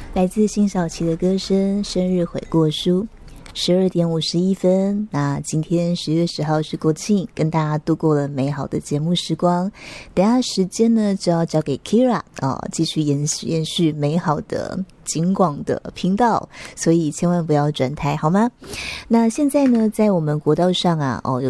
来自辛晓琪的歌声《生日悔过书》。12:51，那今天10月10号是国庆，跟大家度过了美好的节目时光。等一下时间呢就要交给 Kira 继续延续美好的警广的频道，所以千万不要转台好吗？那现在呢，在我们国道上有